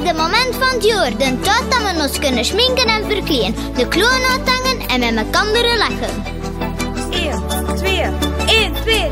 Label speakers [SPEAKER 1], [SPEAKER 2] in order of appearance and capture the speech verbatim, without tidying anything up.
[SPEAKER 1] de moment van het jaar, de tijd dat we ons kunnen schminken en verkleden, de kloon uithangen en met elkaar lachen.
[SPEAKER 2] één, twee, één, twee,